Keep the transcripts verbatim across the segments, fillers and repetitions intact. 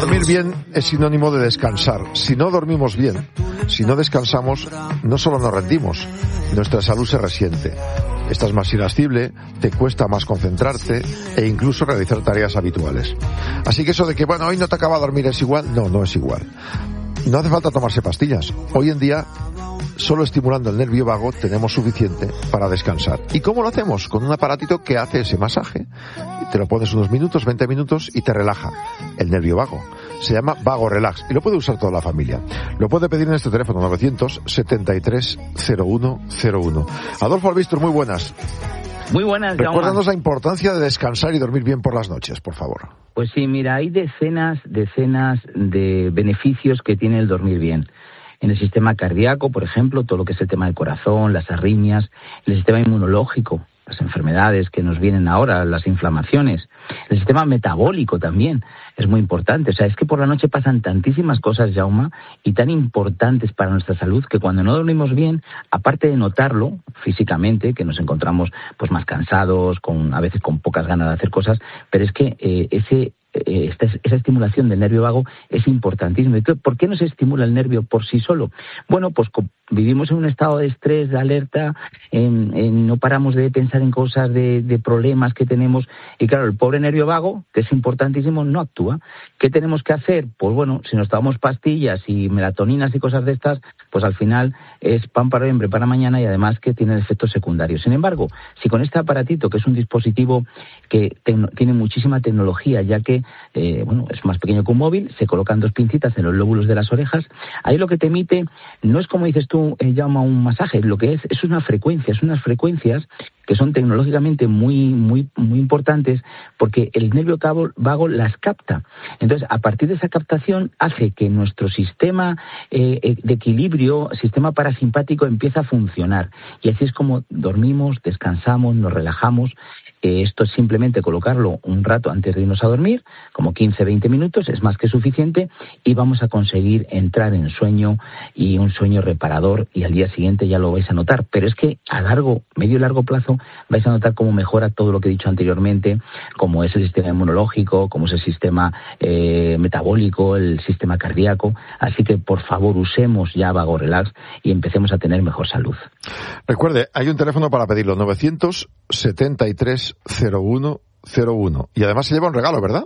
Dormir bien es sinónimo de descansar. Si no dormimos bien, si no descansamos, no solo nos rendimos, nuestra salud se resiente. Estás más irascible, te cuesta más concentrarte e incluso realizar tareas habituales. Así que eso de que, bueno, hoy no te acaba de dormir es igual, no, no es igual. No hace falta tomarse pastillas. Hoy en día, solo estimulando el nervio vago tenemos suficiente para descansar. ¿Y cómo lo hacemos? Con un aparatito que hace ese masaje. Te lo pones unos minutos, veinte minutos y te relaja el nervio vago. Se llama Vago Relax y lo puede usar toda la familia. Lo puede pedir en este teléfono novecientos setenta y tres cero uno cero uno. Adolfo Albistur, muy buenas. Muy buenas, Jaume. Recuérdanos la importancia de descansar y dormir bien por las noches, por favor. Pues sí, mira, hay decenas, decenas de beneficios que tiene el dormir bien. En el sistema cardíaco, por ejemplo, todo lo que es el tema del corazón, las arritmias, el sistema inmunológico, las enfermedades que nos vienen ahora, las inflamaciones, el sistema metabólico también es muy importante. O sea, es que por la noche pasan tantísimas cosas, Jaume, y tan importantes para nuestra salud, que cuando no dormimos bien, aparte de notarlo físicamente, que nos encontramos pues más cansados, con a veces con pocas ganas de hacer cosas, pero es que eh, ese Esta, esa estimulación del nervio vago es importantísima. Entonces, ¿por qué no se estimula el nervio por sí solo? Bueno, pues vivimos en un estado de estrés, de alerta, en, en, no paramos de pensar en cosas, de, de problemas que tenemos, y claro, el pobre nervio vago, que es importantísimo, no actúa. ¿Qué tenemos que hacer? Pues bueno, si nos tomamos pastillas y melatoninas y cosas de estas, pues al final es pan para hoy, hambre para mañana, y además que tienen efectos secundarios. Sin embargo, si con este aparatito, que es un dispositivo que te, tiene muchísima tecnología, ya que Eh, bueno, es más pequeño que un móvil, se colocan dos pincitas en los lóbulos de las orejas, ahí lo que te emite no es, como dices tú, eh, llama un masaje, lo que es es una frecuencia, es unas frecuencias que son tecnológicamente muy muy muy importantes, porque el nervio vago las capta. Entonces, a partir de esa captación hace que nuestro sistema eh, de equilibrio, sistema parasimpático, empieza a funcionar, y así es como dormimos, descansamos, nos relajamos. Eh, esto es simplemente colocarlo un rato antes de irnos a dormir, como quince a veinte minutos, es más que suficiente, y vamos a conseguir entrar en sueño, y un sueño reparador, y al día siguiente ya lo vais a notar. Pero es que a largo, medio y largo plazo vais a notar cómo mejora todo lo que he dicho anteriormente, como es el sistema inmunológico, como es el sistema eh, metabólico, el sistema cardíaco. Así que, por favor, usemos ya Vago Relax y empecemos a tener mejor salud. Recuerde, hay un teléfono para pedirlo, novecientos setenta y tres cero uno cero uno. Y además se lleva un regalo, ¿verdad?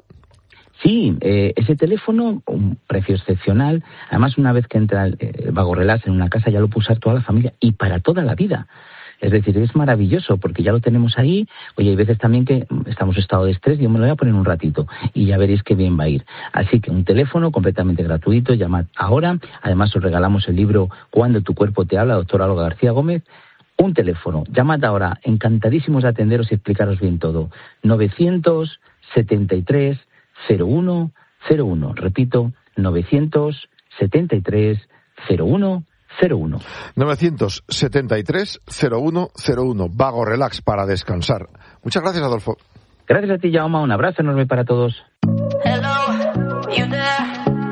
Sí, eh, ese teléfono, un precio excepcional. Además, una vez que entra el, el Vago Relax en una casa, ya lo puede usar toda la familia y para toda la vida. Es decir, es maravilloso porque ya lo tenemos ahí. Oye, hay veces también que estamos en estado de estrés, yo me lo voy a poner un ratito y ya veréis qué bien va a ir. Así que un teléfono completamente gratuito, llamad ahora. Además, os regalamos el libro Cuando tu cuerpo te habla, doctora Olga García Gómez. Un teléfono, llamad ahora, encantadísimos de atenderos y explicaros bien todo. novecientos setenta y tres cero uno cero uno. Repito, novecientos setenta y tres cero uno cero uno. novecientos setenta y tres cero uno cero uno. Vago Relax para descansar. Muchas gracias, Adolfo. Gracias a ti, Jaume. Un abrazo enorme para todos. Hello, you there?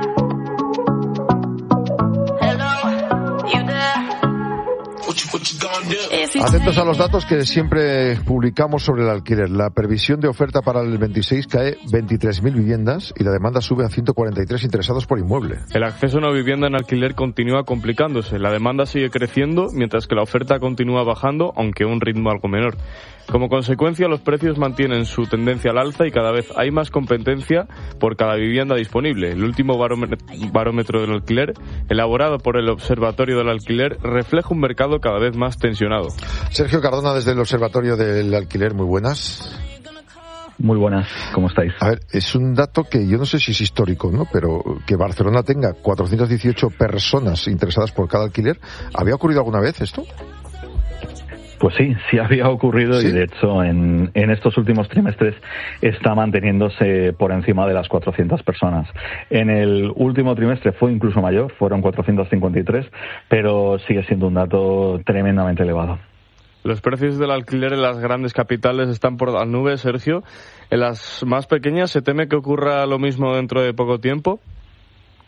Atentos a los datos que siempre publicamos sobre el alquiler. La previsión de oferta para el veintiséis cae veintitrés mil viviendas y la demanda sube a ciento cuarenta y tres interesados por inmueble. El acceso a una vivienda en alquiler continúa complicándose. La demanda sigue creciendo mientras que la oferta continúa bajando, aunque a un ritmo algo menor. Como consecuencia, los precios mantienen su tendencia al alza y cada vez hay más competencia por cada vivienda disponible. El último barómetro del alquiler, elaborado por el Observatorio del Alquiler, refleja un mercado cada vez más tensionado. Sergio Cardona, desde el Observatorio del Alquiler, muy buenas. Muy buenas, ¿cómo estáis? A ver, es un dato que yo no sé si es histórico, ¿no? Pero que Barcelona tenga cuatrocientas dieciocho personas interesadas por cada alquiler, ¿había ocurrido alguna vez esto? Pues sí, sí había ocurrido. ¿Sí? Y de hecho en, en estos últimos trimestres está manteniéndose por encima de las cuatrocientas personas. En el último trimestre fue incluso mayor, fueron cuatrocientas cincuenta y tres, pero sigue siendo un dato tremendamente elevado. Los precios del alquiler en las grandes capitales están por las nubes, Sergio. En las más pequeñas, ¿se teme que ocurra lo mismo dentro de poco tiempo?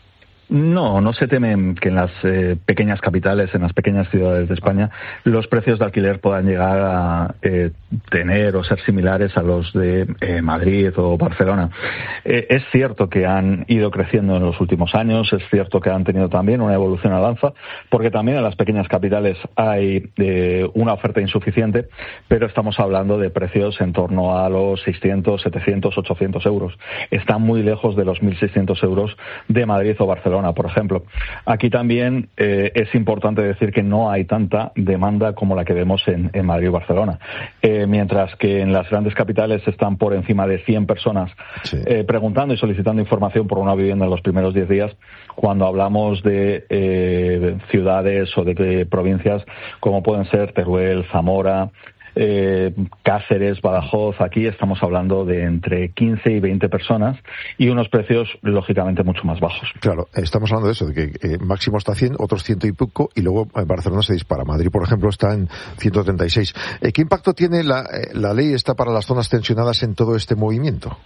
No, no se teme que en las eh, pequeñas capitales, en las pequeñas ciudades de España, los precios de alquiler puedan llegar a eh, tener o ser similares a los de eh, Madrid o Barcelona. Eh, es cierto que han ido creciendo en los últimos años, es cierto que han tenido también una evolución al alza, porque también en las pequeñas capitales hay eh, una oferta insuficiente, pero estamos hablando de precios en torno a los seiscientos, setecientos, ochocientos euros. Están muy lejos de los mil seiscientos euros de Madrid o Barcelona, por ejemplo. Aquí también eh, es importante decir que no hay tanta demanda como la que vemos en, en Madrid o Barcelona. Eh, mientras que en las grandes capitales están por encima de cien personas sí. eh, preguntando y solicitando información por una vivienda en los primeros diez días, cuando hablamos de eh, ciudades o de, de provincias como pueden ser Teruel, Zamora, Eh, Cáceres, Badajoz, aquí estamos hablando de entre quince y veinte personas y unos precios lógicamente mucho más bajos. Claro, estamos hablando de eso, de que eh, máximo está cien, otros ciento y poco, y luego en Barcelona se dispara. Madrid, por ejemplo, está en ciento treinta y seis. Eh, ¿Qué impacto tiene la, eh, la ley esta para las zonas tensionadas en todo este movimiento?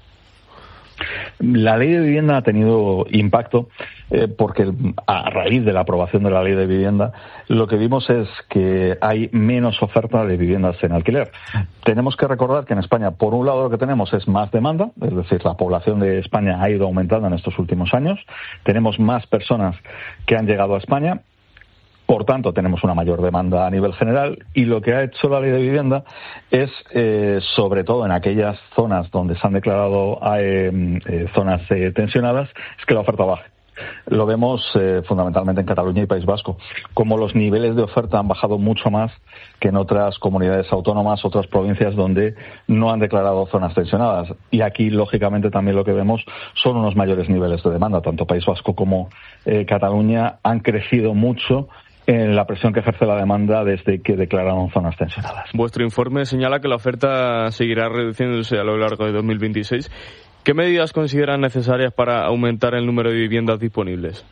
La ley de vivienda ha tenido impacto eh, porque a raíz de la aprobación de la ley de vivienda lo que vimos es que hay menos oferta de viviendas en alquiler. Tenemos que recordar que en España, por un lado, lo que tenemos es más demanda, es decir, la población de España ha ido aumentando en estos últimos años, tenemos más personas que han llegado a España. Por tanto, tenemos una mayor demanda a nivel general y lo que ha hecho la ley de vivienda es, eh, sobre todo en aquellas zonas donde se han declarado eh, eh, zonas eh, tensionadas, es que la oferta baje. Lo vemos eh, fundamentalmente en Cataluña y País Vasco, como los niveles de oferta han bajado mucho más que en otras comunidades autónomas, otras provincias donde no han declarado zonas tensionadas. Y aquí, lógicamente, también lo que vemos son unos mayores niveles de demanda. Tanto País Vasco como eh, Cataluña han crecido mucho en la presión que ejerce la demanda desde que declararon zonas tensionadas. Vuestro informe señala que la oferta seguirá reduciéndose a lo largo de dos mil veintiséis. ¿Qué medidas consideran necesarias para aumentar el número de viviendas disponibles?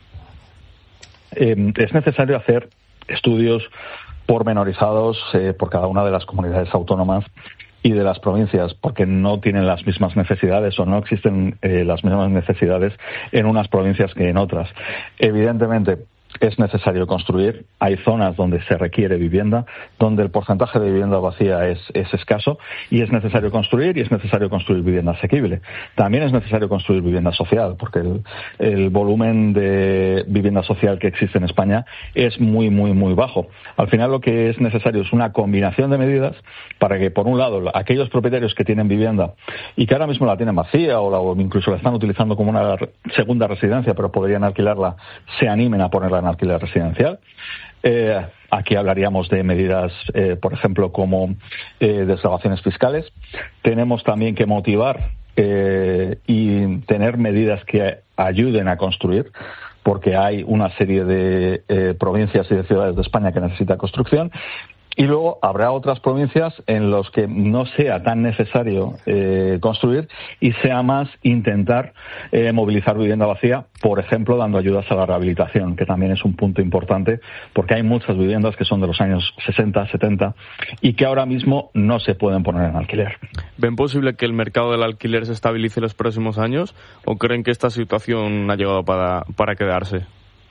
Eh, es necesario hacer estudios pormenorizados eh, por cada una de las comunidades autónomas y de las provincias, porque no tienen las mismas necesidades o no existen eh, las mismas necesidades en unas provincias que en otras. Evidentemente, es necesario construir. Hay zonas donde se requiere vivienda, donde el porcentaje de vivienda vacía es, es escaso y es necesario construir y es necesario construir vivienda asequible. También es necesario construir vivienda social, porque el, el volumen de vivienda social que existe en España es muy, muy, muy bajo. Al final lo que es necesario es una combinación de medidas para que, por un lado, aquellos propietarios que tienen vivienda y que ahora mismo la tienen vacía o, la, o incluso la están utilizando como una segunda residencia, pero podrían alquilarla, se animen a ponerla en alquiler residencial. Eh, aquí hablaríamos de medidas, eh, por ejemplo, como eh, desgravaciones fiscales. Tenemos también que motivar eh, y tener medidas que ayuden a construir, porque hay una serie de eh, provincias y de ciudades de España que necesitan construcción. Y luego habrá otras provincias en las que no sea tan necesario eh, construir y sea más intentar eh, movilizar vivienda vacía, por ejemplo, dando ayudas a la rehabilitación, que también es un punto importante, porque hay muchas viviendas que son de los años sesenta, setenta y que ahora mismo no se pueden poner en alquiler. ¿Ven posible que el mercado del alquiler se estabilice en los próximos años o creen que esta situación ha llegado para, para quedarse?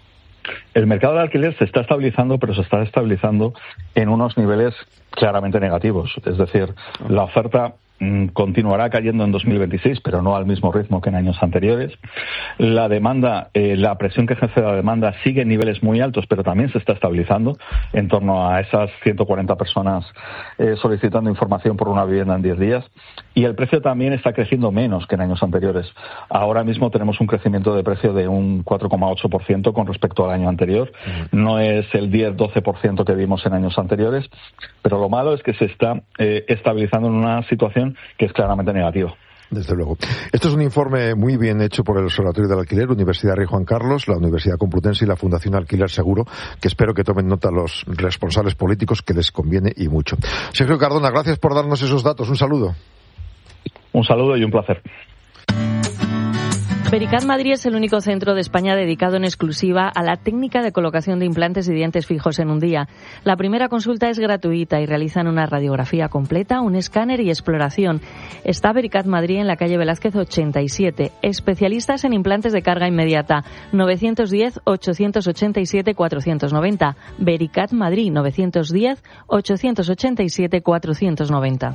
El mercado de alquiler se está estabilizando, pero se está estabilizando en unos niveles claramente negativos. Es decir, la oferta continuará cayendo en dos mil veintiséis, pero no al mismo ritmo que en años anteriores. La demanda, eh, la presión que ejerce la demanda sigue en niveles muy altos, pero también se está estabilizando en torno a esas ciento cuarenta personas eh, solicitando información por una vivienda en diez días. Y el precio también está creciendo menos que en años anteriores. Ahora mismo tenemos un crecimiento de precio de un cuatro coma ocho por ciento con respecto al año anterior. No es el diez doce por ciento que vimos en años anteriores, pero lo malo es que se está eh, estabilizando en una situación que es claramente negativo. Desde luego. Esto es un informe muy bien hecho por el Observatorio del Alquiler, Universidad Rey Juan Carlos, la Universidad Complutense y la Fundación Alquiler Seguro, que espero que tomen nota los responsables políticos, que les conviene y mucho. Sergio Cardona, gracias por darnos esos datos. Un saludo. Un saludo y un placer. Vericat Madrid es el único centro de España dedicado en exclusiva a la técnica de colocación de implantes y dientes fijos en un día. La primera consulta es gratuita y realizan una radiografía completa, un escáner y exploración. Está Vericat Madrid en la calle Velázquez ochenta y siete. Especialistas en implantes de carga inmediata. nueve uno cero, ocho ocho siete, cuatro nueve cero. Vericat Madrid nueve uno cero, ocho ocho siete, cuatro nueve cero.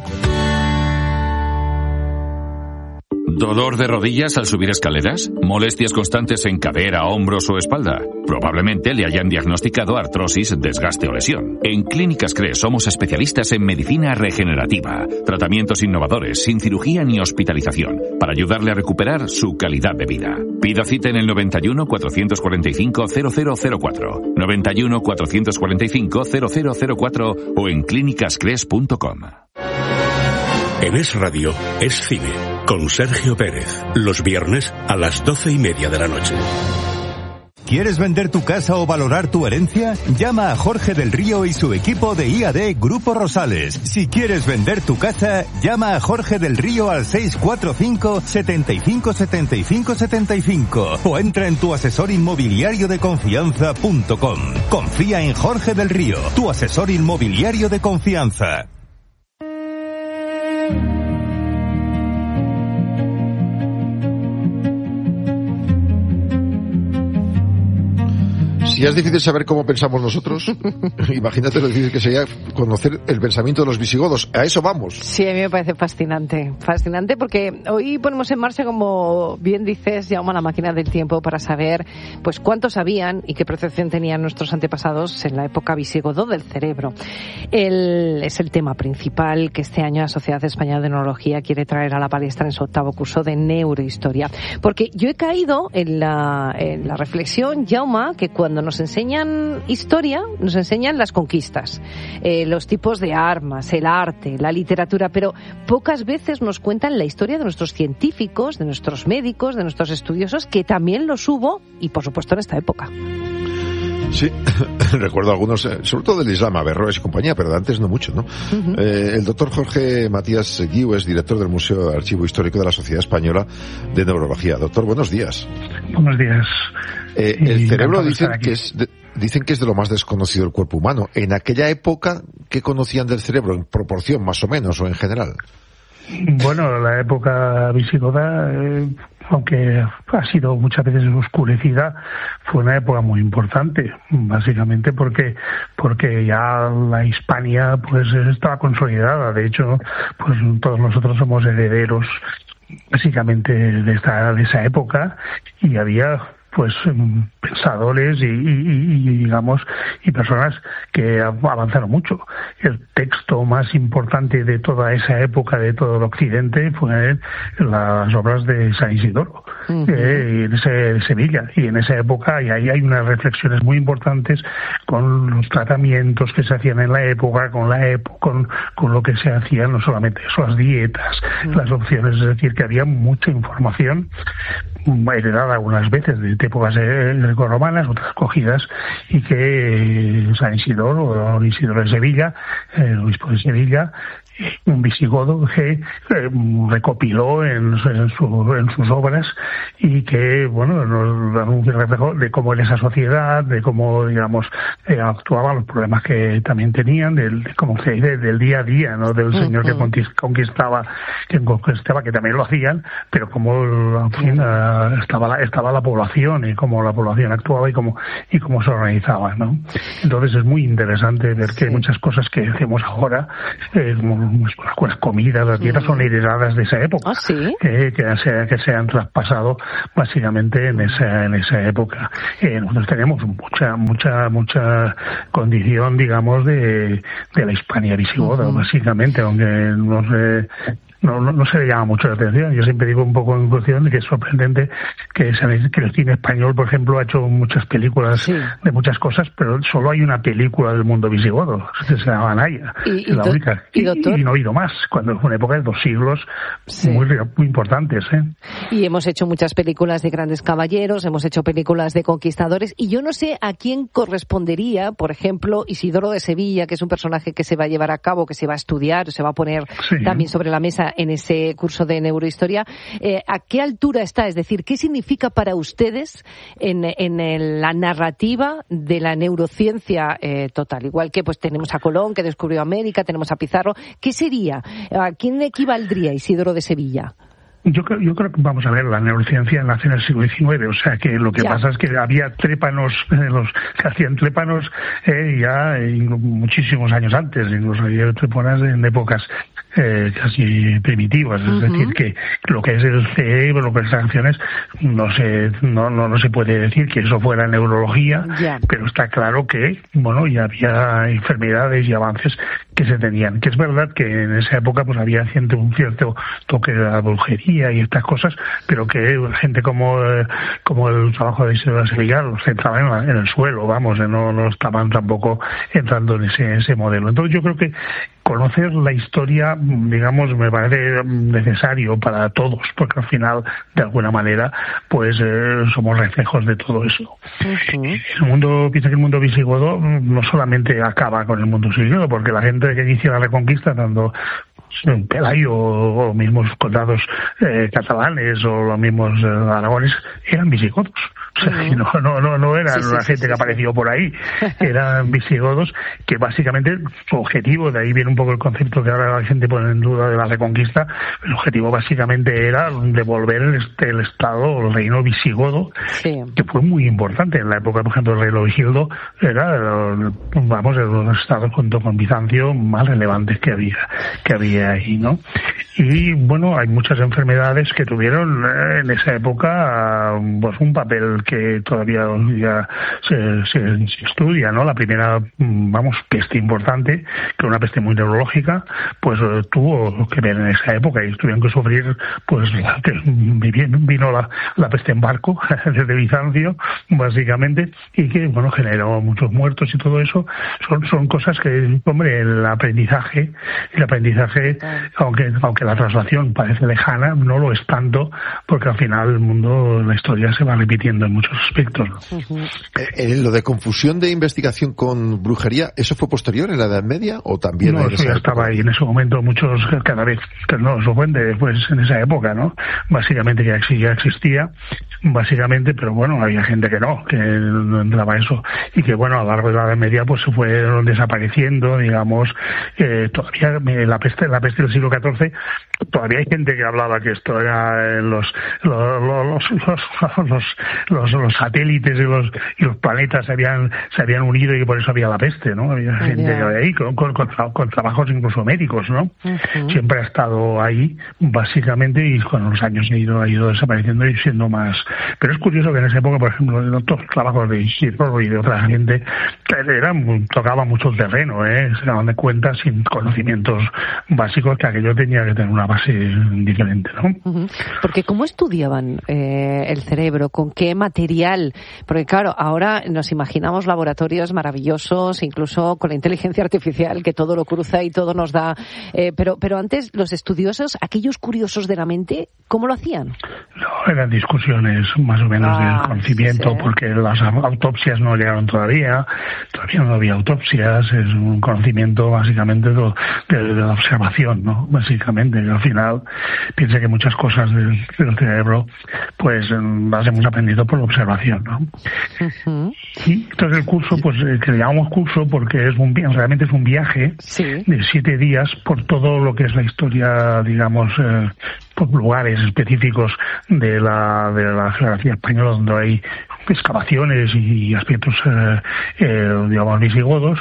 ¿Dolor de rodillas al subir escaleras? ¿Molestias constantes en cadera, hombros o espalda? Probablemente le hayan diagnosticado artrosis, desgaste o lesión. En Clínicas Cres somos especialistas en medicina regenerativa, tratamientos innovadores, sin cirugía ni hospitalización, para ayudarle a recuperar su calidad de vida. Pida cita en el noventa y uno, cuatrocientos cuarenta y cinco, cero cero cero cuatro, noventa y uno, cuatrocientos cuarenta y cinco, cero cero cero cuatro o en clínicas cres punto com. En Es Radio, Es Cine, con Sergio Pérez, los viernes a las doce y media de la noche. ¿Quieres vender tu casa o valorar tu herencia? Llama a Jorge del Río y su equipo de I A D Grupo Rosales. Si quieres vender tu casa, llama a Jorge del Río al seis cuatro cinco, siete cinco, siete cinco, siete cinco o entra en tu asesor inmobiliario de confianza punto com. Confía en Jorge del Río, tu asesor inmobiliario de confianza. Si es difícil saber cómo pensamos nosotros, imagínate lo difícil que sería conocer el pensamiento de los visigodos. A eso vamos. Sí, a mí me parece fascinante. Fascinante porque hoy ponemos en marcha, como bien dices, Jaume, la máquina del tiempo para saber pues cuánto sabían y qué percepción tenían nuestros antepasados en la época visigodo del cerebro. El, es el tema principal que este año la Sociedad Española de Neurología quiere traer a la palestra en su octavo curso de neurohistoria. Porque yo he caído en la, en la reflexión, Jaume, que cuando nos enseñan historia, nos enseñan las conquistas, eh, los tipos de armas, el arte, la literatura, pero pocas veces nos cuentan la historia de nuestros científicos, de nuestros médicos, de nuestros estudiosos, que también los hubo, y por supuesto en esta época. Sí, recuerdo algunos, sobre todo del Islam, Averroes y compañía, pero de antes no mucho, ¿no? Uh-huh. Eh, el doctor Jorge Matías Guiu es director del Museo de Archivo Histórico de la Sociedad Española de Neurología. Doctor, buenos días. Buenos días. Eh, el cerebro dicen que es de, dicen que es de lo más desconocido del cuerpo humano. En aquella época, ¿qué conocían del cerebro en proporción, más o menos, o en general? Bueno, la época visigoda, eh, aunque ha sido muchas veces oscurecida, fue una época muy importante, básicamente porque porque ya la Hispania pues estaba consolidada. De hecho, pues todos nosotros somos herederos básicamente de esta de esa época, y había pues pensadores y, y, y digamos y personas que avanzaron mucho. El texto más importante de toda esa época, de todo el occidente, fue las obras de San Isidoro, uh-huh. eh, en ese, de Sevilla, y en esa época y ahí hay unas reflexiones muy importantes con los tratamientos que se hacían en la época, con la época, con, con lo que se hacían, no solamente eso, las dietas, uh-huh. las opciones, es decir, que había mucha información heredada algunas veces de épocas grecorromanas, otras cogidas, y que San Isidoro, o Isidoro de Sevilla, el obispo de Sevilla, un visigodo que eh, recopiló en, en, su, en sus obras, y que, bueno, nos dan un reflejo de cómo era esa sociedad, de cómo, digamos, eh, actuaban, los problemas que también tenían, del, de cómo se dice, del día a día, ¿no? Del uh-huh. señor que conquistaba, que conquistaba, que también lo hacían, pero cómo, en fin, uh, estaba la, estaba la población, y cómo la población actuaba, y cómo, y cómo se organizaba, ¿no? Entonces es muy interesante ver que hay muchas cosas que hacemos ahora, eh, como las comidas, las dietas, son heredadas de esa época, ¿Ah, sí? eh, que, se, que se han traspasado básicamente en esa en esa época. Eh, nosotros tenemos mucha mucha mucha condición, digamos, de, de la Hispania visigoda, uh-huh. básicamente, aunque no sé. No, no, no se le llama mucho la atención. Yo siempre digo un poco en cuestión de que es sorprendente que, sabéis, que el cine español, por ejemplo, ha hecho muchas películas sí. de muchas cosas, pero solo hay una película del mundo visigodo, que se llama Naya, ¿Y, es la y única. ¿Y, y, y no ha habido más, cuando es una época de dos siglos sí. muy, muy importantes. ¿eh? Y hemos hecho muchas películas de grandes caballeros, hemos hecho películas de conquistadores, y yo no sé a quién correspondería, por ejemplo, Isidoro de Sevilla, que es un personaje que se va a llevar a cabo, que se va a estudiar, se va a poner sí. también sobre la mesa en ese curso de neurohistoria. Eh, ¿A qué altura está? Es decir, ¿qué significa para ustedes en, en el, la narrativa de la neurociencia eh, total? Igual que pues tenemos a Colón, que descubrió América, tenemos a Pizarro. ¿Qué sería? ¿A quién equivaldría Isidoro de Sevilla? Yo creo, yo creo que, vamos a ver, la neurociencia nace en el siglo diecinueve, o sea que lo que ya. pasa es que había trépanos, eh, los que hacían trépanos eh, ya eh, muchísimos años antes, incluso había trépanos en épocas eh, casi primitivas, es uh-huh. decir, que lo que es el cerebro, lo que es las acciones, no se, no, no, no se puede decir que eso fuera neurología, yeah. pero está claro que, bueno, ya había enfermedades y avances que se tenían, que es verdad que en esa época pues había cierto, un cierto toque de la brujería y estas cosas, pero que gente como eh, como el trabajo de Isidoro de Sevilla los centraba en, la, en el suelo, vamos, no, no estaban tampoco entrando en ese, ese modelo. Entonces yo creo que conocer la historia, digamos, me parece necesario para todos, porque al final, de alguna manera, pues eh, somos reflejos de todo eso. Uh-huh. El mundo, piensa que el mundo visigodo no solamente acaba con el mundo visigodo, porque la gente que inicia la Reconquista, tanto Pelayo o mismos condados eh, catalanes o los mismos eh, aragones, eran visigodos. O sea, uh-huh. no, no, no, no eran sí, sí, la gente sí, que sí. apareció por ahí, eran visigodos que básicamente su objetivo, de ahí viene un poco el concepto que ahora la gente pone en duda de la Reconquista, el objetivo básicamente era devolver el, el estado o el reino visigodo, sí. que fue muy importante en la época, por ejemplo, el rey Leovigildo era, vamos, de los estados junto con Bizancio más relevantes que había, que había ahí, ¿no? Y bueno, hay muchas enfermedades que tuvieron eh, en esa época pues un papel que todavía ya se, se, se estudia, ¿no? La primera, vamos, peste importante, que era una peste muy neurológica, pues eh, tuvo que ver en esa época y tuvieron que sufrir, pues, la, que vino la, la peste en barco desde Bizancio, básicamente, y que, bueno, generó muchos muertos y todo eso. Son, son cosas que, hombre, el aprendizaje, el aprendizaje, aunque, aunque la traslación parece lejana, no lo es tanto, porque al final el mundo, la historia se va repitiendo en muchos aspectos. Uh-huh. Eh, lo de confusión de investigación con brujería, ¿eso fue posterior en la Edad Media o también? No, eso ya estaba ahí en ese momento, muchos, cada vez, que no, eso fue después en esa época, ¿no? Básicamente ya, ya existía, básicamente, pero bueno, había gente que no, que no entraba eso, y que bueno, a lo largo de la Edad Media pues se fueron desapareciendo, digamos, eh, todavía la peste, la peste del siglo catorce, todavía hay gente que hablaba que esto era los, los, los, los, los Los, los satélites y los y los planetas se habían se habían unido y por eso había la peste, ¿no? Había oh, gente yeah. ahí con, con, con, con trabajos incluso médicos, ¿no? Uh-huh. Siempre ha estado ahí básicamente y con los años ha ido ha ido desapareciendo y siendo más. Pero es curioso que en esa época, por ejemplo, en otros trabajos de Isidoro y de otra gente eran tocaba mucho el terreno, ¿eh? Se daban de cuenta sin conocimientos básicos que aquello tenía que tener una base diferente, ¿no? Uh-huh. Porque ¿cómo estudiaban eh, el cerebro? ¿Con qué material? Porque claro, ahora nos imaginamos laboratorios maravillosos, incluso con la inteligencia artificial que todo lo cruza y todo nos da, eh, pero pero antes los estudiosos, aquellos curiosos de la mente, ¿cómo lo hacían? No, eran discusiones más o menos ah, del conocimiento, sí. porque las autopsias no llegaron todavía, todavía no había autopsias, es un conocimiento básicamente de, de, de la observación, ¿no? Básicamente, al final piensa que muchas cosas del, del cerebro pues las hemos aprendido por la observación, ¿no? Uh-huh. Y entonces el curso, pues eh, que le llamamos curso porque es un realmente es un viaje sí. de siete días por todo lo que es la historia, digamos, eh, por lugares específicos de la de la geografía española donde hay excavaciones y aspectos eh, eh, digamos visigodos,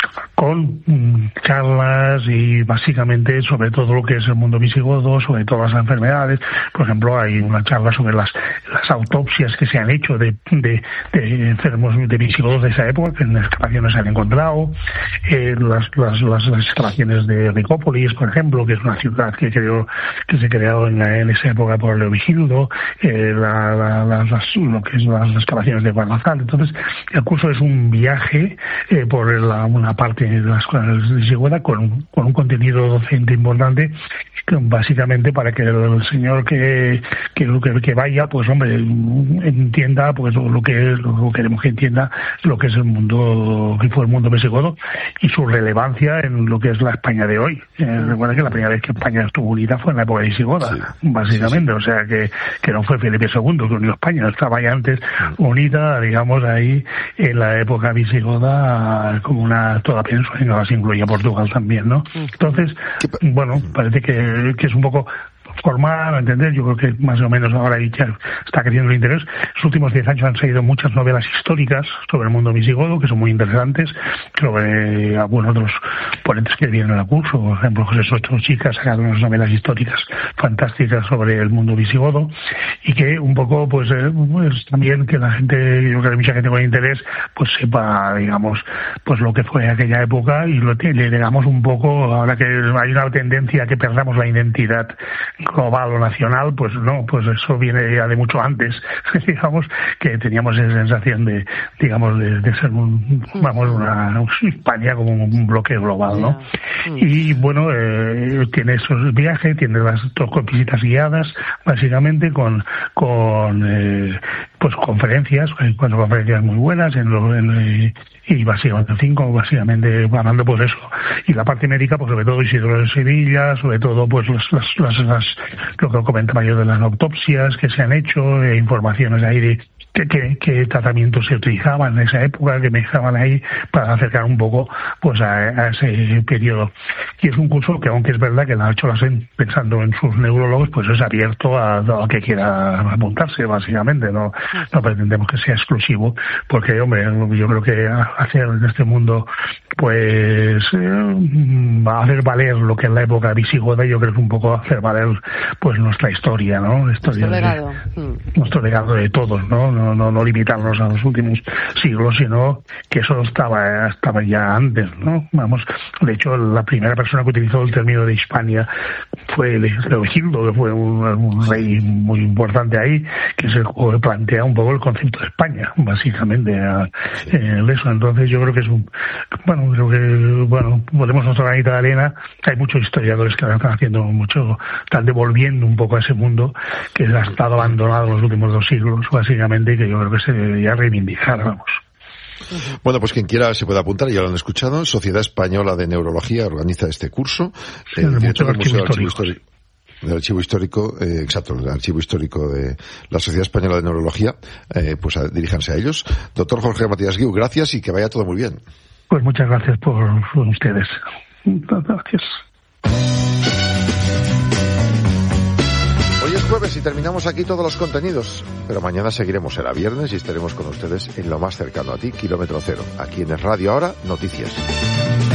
con mm, charlas y básicamente sobre todo lo que es el mundo visigodo, sobre todas las enfermedades. Por ejemplo, hay una charla sobre las las autopsias que se han hecho de, de, de enfermos de visigodos de esa época, que en excavaciones se han encontrado, eh, las, las, las, las excavaciones de Ricópolis, por ejemplo, que es una ciudad que creó, que se creó pasado en, la, en esa época por Leovigildo, eh, la, la, la, las, lo que es las excavaciones de Guadalajara. Entonces, el curso es un viaje eh, por la, una parte de las escuelas de Visigoda con, con un contenido docente importante, que básicamente para que el señor que, que, que, que vaya, pues hombre, entienda pues lo que es, lo que queremos que entienda lo que es el mundo, que fue el mundo visigodo y su relevancia en lo que es la España de hoy. Eh, recuerda que la primera vez que España estuvo unida fue en la época de visigoda, sí, básicamente, sí, sí. O sea que, que no fue Felipe segundo que unió España, estaba ya antes unida, digamos, ahí en la época visigoda como una toda península, así incluía Portugal también, ¿no? Entonces, bueno, parece que, que es un poco formar, entender, yo creo que más o menos ahora ya está creciendo el interés. Los últimos diez años han salido muchas novelas históricas sobre el mundo visigodo, que son muy interesantes, sobre algunos de los ponentes que vienen al curso, por ejemplo, José Soto Chica ha sacado unas novelas históricas fantásticas sobre el mundo visigodo, y que un poco, pues, eh, pues también que la gente, yo creo que hay mucha gente con interés, pues sepa, digamos, pues lo que fue aquella época, y lo, le digamos un poco, ahora que hay una tendencia a que perdamos la identidad global o nacional, pues no, pues eso viene ya de mucho antes, digamos, que teníamos esa sensación de, digamos, de, de ser un, vamos, una, una España como un bloque global, ¿no? Y bueno, eh, tiene esos viajes, tiene las dos visitas guiadas, básicamente con, con eh, pues conferencias, hay cuatro conferencias muy buenas en, lo, en y básicamente cinco, básicamente hablando pues eso, y la parte médica, pues sobre todo Isidro de Sevilla, sobre todo pues las, las, las, las lo que comentaba yo de las autopsias que se han hecho, eh, informaciones ahí de qué que, que tratamientos se utilizaban en esa época, que me dejaban ahí para acercar un poco pues a, a ese periodo. Y es un curso que, aunque es verdad que la ha hecho la S E N pensando en sus neurólogos, pues es abierto a, a que quiera apuntarse, básicamente, no, no pretendemos que sea exclusivo, porque hombre, yo creo que hacer en este mundo pues eh, hacer valer lo que es la época visigoda, yo creo que un poco hacer valer pues nuestra historia, ¿no? Historia nuestro legado. De, mm. Nuestro legado de todos, ¿no? No, no, no limitarnos a los últimos siglos, sino que eso estaba, estaba ya antes, ¿no? Vamos, de hecho, la primera persona que utilizó el término de Hispania fue Leovigildo, que fue un, un rey muy importante ahí, que se plantea un poco el concepto de España, básicamente, a, eh, eso. Entonces yo creo que es un, bueno, creo que, bueno, podemos nuestra granita de arena. Hay muchos historiadores que están haciendo mucho, están devolviendo un poco a ese mundo que ha estado abandonado en los últimos dos siglos, básicamente, que yo creo que se debería reivindicar, vamos. Bueno, pues quien quiera se puede apuntar, ya lo han escuchado. Sociedad Española de Neurología organiza este curso. Sí, el director del Museo del Archivo Histórico. Del Archivo Histórico, eh, exacto, el Archivo Histórico de la Sociedad Española de Neurología, eh, pues a, diríjanse a ellos. Doctor Jorge Matías Guiu, gracias y que vaya todo muy bien. Pues muchas gracias por, por ustedes. Gracias. Hoy es jueves y terminamos aquí todos los contenidos, pero mañana seguiremos, será viernes y estaremos con ustedes en lo más cercano a ti, Kilómetro Cero. Aquí en el Radio Ahora, noticias.